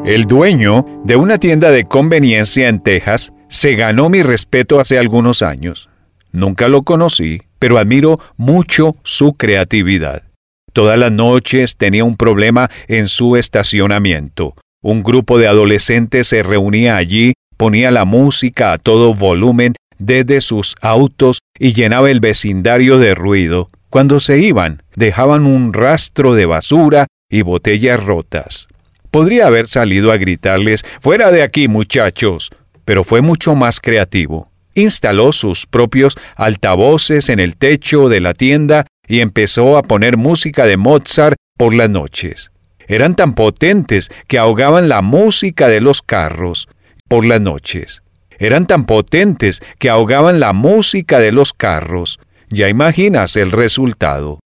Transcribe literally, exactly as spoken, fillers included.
El dueño de una tienda de conveniencia en Texas se ganó mi respeto hace algunos años. Nunca lo conocí, pero admiro mucho su creatividad. Todas las noches tenía un problema en su estacionamiento. Un grupo de adolescentes se reunía allí, ponía la música a todo volumen desde sus autos y llenaba el vecindario de ruido. Cuando se iban, dejaban un rastro de basura y botellas rotas. Podría haber salido a gritarles, «¡Fuera de aquí, muchachos!», pero fue mucho más creativo. Instaló sus propios altavoces en el techo de la tienda y empezó a poner música de Mozart por las noches. Eran tan potentes que ahogaban la música de los carros por las noches. Eran tan potentes que ahogaban la música de los carros. Ya imaginas el resultado.